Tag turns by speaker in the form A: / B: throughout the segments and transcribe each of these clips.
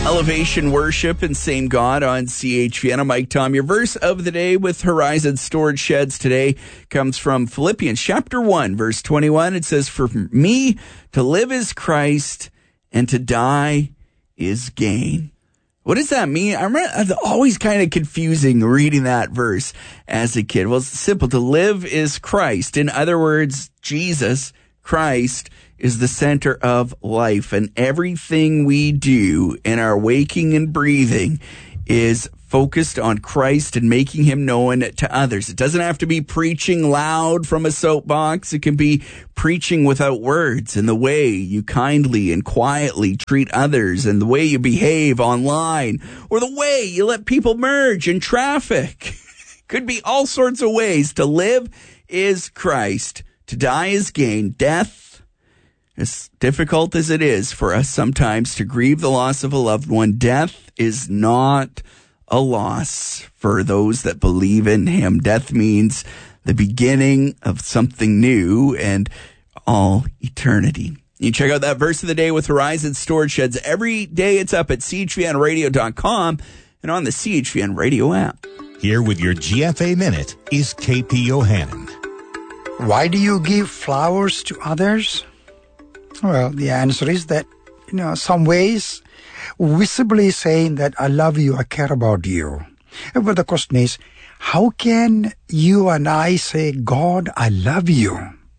A: Elevation Worship and Same God on CHVN. I'm Mike Tom. Your verse of the day with Horizon Storage Sheds today comes from Philippians chapter 1, verse 21. It says, "For me to live is Christ and to die is gain." What does that mean? I remember it's always kind of confusing reading that verse as a kid. Well, it's simple. To live is Christ. In other words, Jesus, Christ, is the center of life, and everything we do in our waking and breathing is focused on Christ and making him known to others. It doesn't have to be preaching loud from a soapbox. It can be preaching without words, and the way you kindly and quietly treat others, and the way you behave online, or the way you let people merge in traffic. Could be all sorts of ways. To live is Christ. To die is gain. Death, as difficult as it is for us sometimes to grieve the loss of a loved one, death is not a loss for those that believe in him. Death means the beginning of something new and all eternity. You check out that verse of the day with Horizon Storage Sheds. Every day it's up at chvnradio.com and on the CHVN Radio app.
B: Here with your GFA Minute is KP Yohannan.
C: Why do you give flowers to others? Well, the answer is that, some ways visibly saying that I love you, I care about you. But the question is, how can you and I say, God, I love you?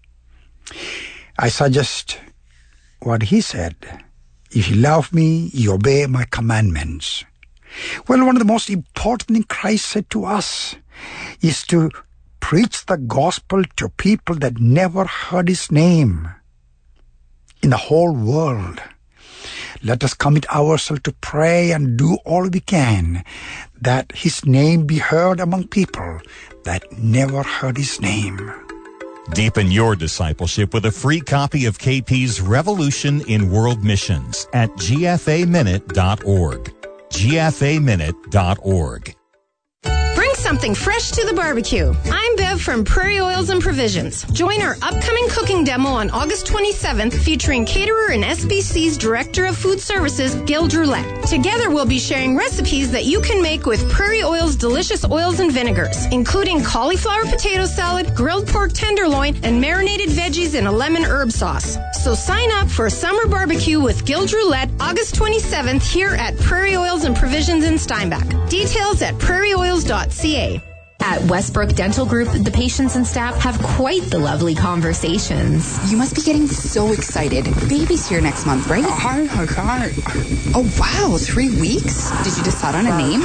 C: I suggest what he said. If you love me, you obey my commandments. Well, one of the most important things Christ said to us is to preach the gospel to people that never heard his name in the whole world. Let us commit ourselves to pray and do all we can that his name be heard among people that never heard his name.
B: Deepen your discipleship with a free copy of KP's Revolution in World Missions at gfaminute.org. gfaminute.org.
D: Something fresh to the barbecue. I'm Bev from Prairie Oils and Provisions. Join our upcoming cooking demo on August 27th featuring caterer and SBC's Director of Food Services, Gil Droulet. Together we'll be sharing recipes that you can make with Prairie Oil's delicious oils and vinegars, including cauliflower potato salad, grilled pork tenderloin, and marinated veggies in a lemon herb sauce. So sign up for a summer barbecue with Gil Droulet August 27th here at Prairie Oils and Provisions in Steinbach. Details at prairieoils.ca.
E: At Westbrook Dental Group, the patients and staff have quite the lovely conversations.
F: You must be getting so excited. Baby's here next month, right? Oh, wow, 3 weeks? Did you decide on a name?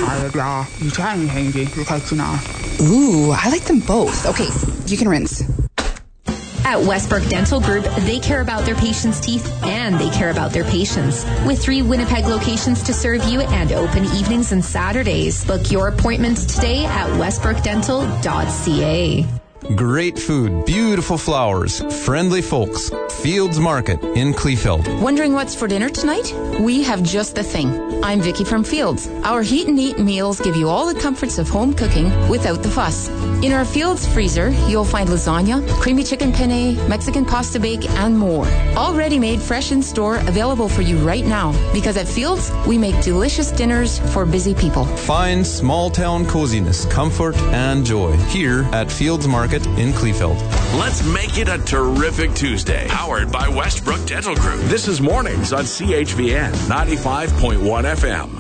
F: Ooh, I like them both. Okay, you can rinse.
E: At Westbrook Dental Group, they care about their patients' teeth and they care about their patients. With 3 Winnipeg locations to serve you and open evenings and Saturdays. Book your appointments today at westbrookdental.ca.
G: Great food, beautiful flowers, friendly folks. Fields Market in Kleefeld.
H: Wondering what's for dinner tonight? We have just the thing. I'm Vicky from Fields. Our heat and eat meals give you all the comforts of home cooking without the fuss. In our Fields freezer, you'll find lasagna, creamy chicken penne, Mexican pasta bake, and more. All ready-made, fresh in store, available for you right now. Because at Fields, we make delicious dinners for busy people.
G: Find small-town coziness, comfort, and joy here at Fields Market in Kleefeld.
I: Let's make it a terrific Tuesday. Powered by Westbrook Dental Group. This is Mornings on CHVN 95.1 FM.